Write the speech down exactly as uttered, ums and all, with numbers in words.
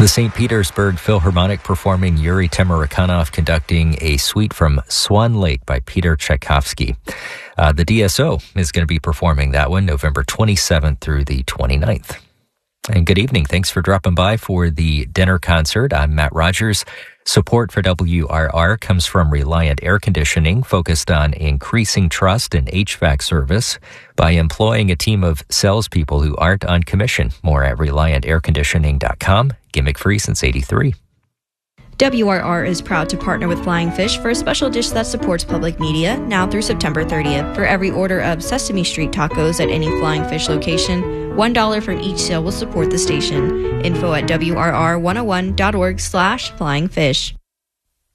The Saint Petersburg Philharmonic performing Yuri Temirkanov conducting a suite from Swan Lake by Peter Tchaikovsky. Uh, the D S O is going to be performing that one November twenty-seventh through the twenty-ninth. And good evening. Thanks for dropping by for the dinner concert. I'm Matt Rogers. Support for W R R comes from Reliant Air Conditioning, focused on increasing trust in H V A C service by employing a team of salespeople who aren't on commission. More at reliant air conditioning dot com. Gimmick free since eighty-three. W R R is proud to partner with Flying Fish for a special dish that supports public media now through September thirtieth. For every order of Sesame Street tacos at any Flying Fish location, one dollar from each sale will support the station. Info at W R R one oh one dot org slash flying fish.